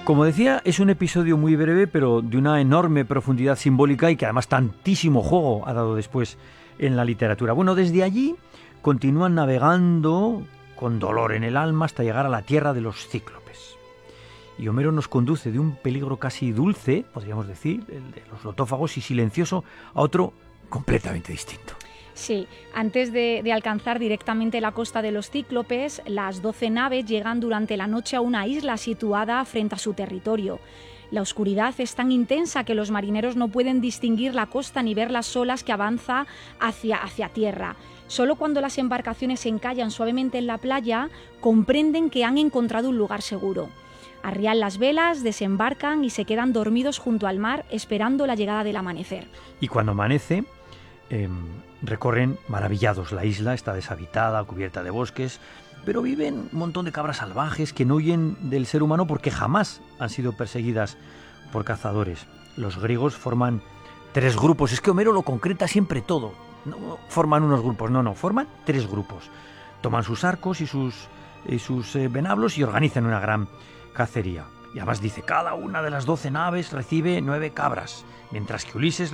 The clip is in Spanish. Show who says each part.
Speaker 1: Como decía, es un episodio muy breve, pero de una enorme profundidad simbólica y que además tantísimo juego ha dado después en la literatura. Bueno, desde allí continúan navegando con dolor en el alma hasta llegar a la tierra de los cíclopes. Y Homero nos conduce de un peligro casi dulce, podríamos decir, el de los lotófagos, y silencioso, a otro completamente distinto.
Speaker 2: Sí, antes de alcanzar directamente la costa de los cíclopes, las 12 naves llegan durante la noche a una isla situada frente a su territorio. La oscuridad es tan intensa que los marineros no pueden distinguir la costa ni ver las olas que avanza hacia tierra. Solo cuando las embarcaciones se encallan suavemente en la playa, comprenden que han encontrado un lugar seguro. Arrían las velas, desembarcan y se quedan dormidos junto al mar esperando la llegada del amanecer.
Speaker 1: Y cuando amanece, recorren maravillados la isla, está deshabitada, cubierta de bosques, pero viven un montón de cabras salvajes que no huyen del ser humano porque jamás han sido perseguidas por cazadores. Los griegos forman 3 grupos, es que Homero lo concreta siempre todo. No forman unos grupos, no, forman 3 grupos. Toman sus arcos y sus venablos y organizan una gran cacería. Y además dice, cada una de las 12 naves recibe 9 cabras, mientras que Ulises